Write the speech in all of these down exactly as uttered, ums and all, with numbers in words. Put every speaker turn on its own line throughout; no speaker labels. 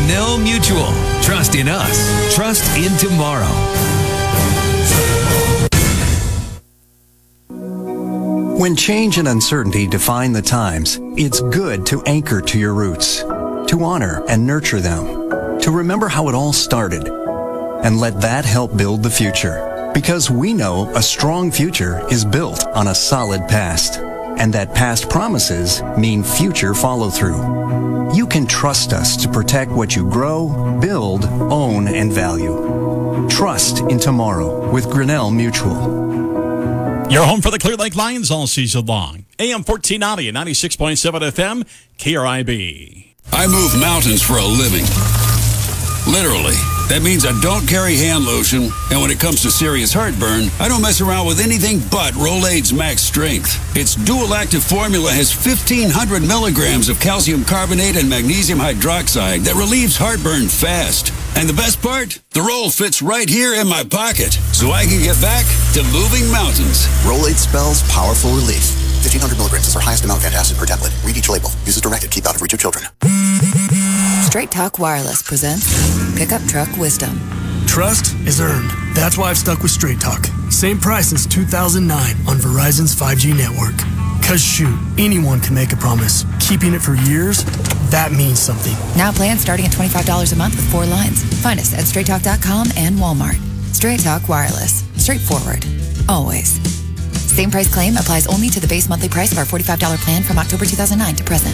Grinnell Mutual. Trust in us. Trust in tomorrow.
When change and uncertainty define the times, it's good to anchor to your roots, to honor and nurture them, to remember how it all started, and let that help build the future. Because we know a strong future is built on a solid past, and that past promises mean future follow-through. You can trust us to protect what you grow, build, own, and value. Trust in tomorrow with Grinnell Mutual.
Your home for the Clear Lake Lions all season long. A M fourteen ninety and ninety-six point seven F M, K R I B.
I move mountains for a living. Literally. That means I don't carry hand lotion, and when it comes to serious heartburn, I don't mess around with anything but Rolaids Max Strength. Its dual-active formula has fifteen hundred milligrams of calcium carbonate and magnesium hydroxide that relieves heartburn fast. And the best part? The roll fits right here in my pocket, so I can get back to moving mountains.
Rolaids spells powerful relief. fifteen hundred milligrams is our highest amount of antacid per tablet. Read each label. Use as directed. Keep out of reach of children.
Straight Talk Wireless presents Pickup Truck Wisdom.
Trust is earned. That's why I've stuck with Straight Talk. Same price since two thousand nine on Verizon's five G network. Cause shoot, anyone can make a promise. Keeping it for years, that means something.
Now plans starting at twenty-five dollars a month with four lines. Find us at straight talk dot com and Walmart. Straight Talk Wireless. Straightforward. Always. Same price claim applies only to the base monthly price of our forty-five dollars plan from October two thousand nine to present.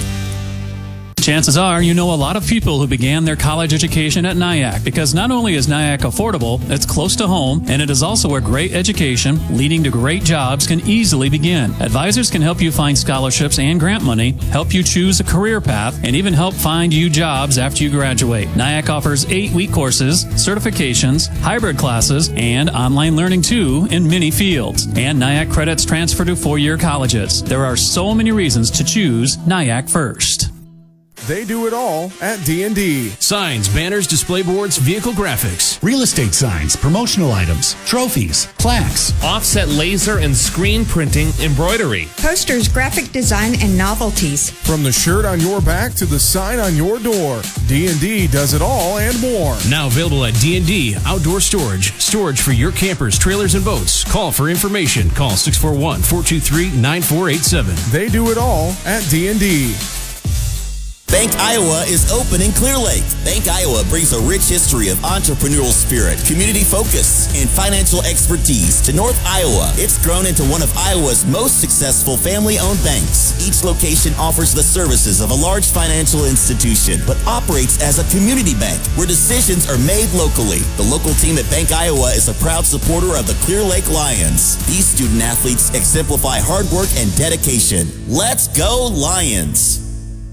Chances are you know a lot of people who began their college education at NIAC because not only is NIAC affordable, it's close to home, and it is also where great education leading to great jobs can easily begin. Advisors can help you find scholarships and grant money, help you choose a career path, and even help find you jobs after you graduate. NIAC offers eight-week courses, certifications, hybrid classes, and online learning too in many fields. And NIAC credits transfer to four-year colleges. There are so many reasons to choose NIAC first.
They do it all at D and D.
Signs, banners, display boards, vehicle graphics.
Real estate signs, promotional items, trophies, plaques.
Offset laser and screen printing, embroidery.
Posters, graphic design, and novelties.
From the shirt on your back to the sign on your door, D and D does it all and more.
Now available at D and D Outdoor Storage. Storage for your campers, trailers, and boats. Call for information. Call six four one, four two three, nine four eight seven.
They do it all at D and D.
Bank Iowa is open in Clear Lake. Bank Iowa brings a rich history of entrepreneurial spirit, community focus, and financial expertise to North Iowa. It's grown into one of Iowa's most successful family-owned banks. Each location offers the services of a large financial institution, but operates as a community bank where decisions are made locally. The local team at Bank Iowa is a proud supporter of the Clear Lake Lions. These student athletes exemplify hard work and dedication. Let's go Lions!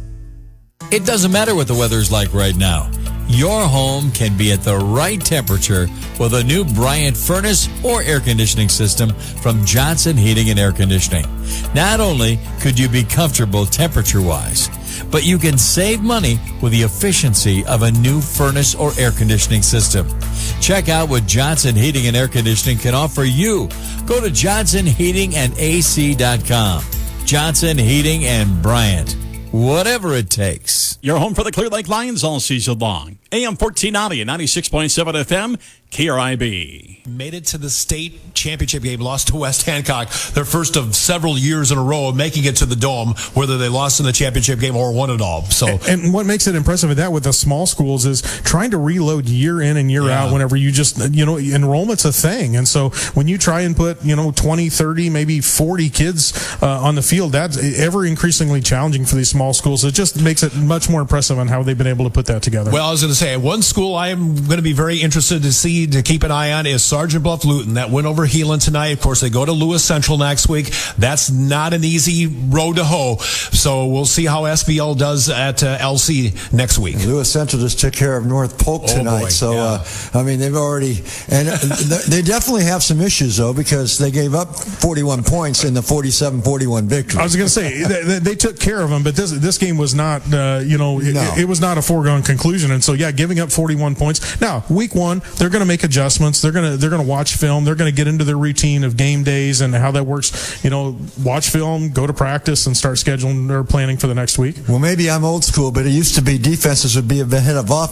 It doesn't matter what the weather's like right now. Your home can be at the right temperature with a new Bryant furnace or air conditioning system from Johnson Heating and Air Conditioning. Not only could you be comfortable temperature-wise, but you can save money with the efficiency of a new furnace or air conditioning system. Check out what Johnson Heating and Air Conditioning can offer you. Go to johnson heating and a c dot com. Johnson Heating and Bryant. Whatever it takes.
Your home for the Clear Lake Lions all season long. A M fourteen ninety and ninety-six point seven F M, K R I B.
Made it to the state championship game, lost to West Hancock, their first of several years in a row of making it to the Dome, whether they lost in the championship game or won it all. So,
and, and what makes it impressive with that with the small schools is trying to reload year in and year yeah. out whenever you just, you know, enrollment's a thing. And so when you try and put, you know, twenty, thirty, maybe forty kids uh, on the field, that's ever increasingly challenging for these small schools. It just makes it much more impressive on how they've been able to put that together.
Well, I was going to say, one school I am going to be very interested to see, to keep an eye on, is Sergeant Bluff Luton. That win over Heelan tonight. Of course, they go to Lewis Central next week. That's not an easy road to hoe. So we'll see how S B L does at uh, L C next week.
Lewis Central just took care of North Polk tonight.
Oh boy,
so,
yeah.
uh, I mean, they've already, and they definitely have some issues, though, because they gave up forty-one points in the forty-seven forty-one victory.
I was going to say, they, they took care of them, but this this game was not, uh, you know, it,
no.
it was not a foregone conclusion. And so, yeah, giving up forty-one points. Now, week one, they're going to make adjustments. They're going to they're going to watch film. They're going to get into their routine of game days and how that works. You know, watch film, go to practice, and start scheduling or planning for the next week.
Well, maybe I'm old school, but it used to be defenses would be ahead of offense.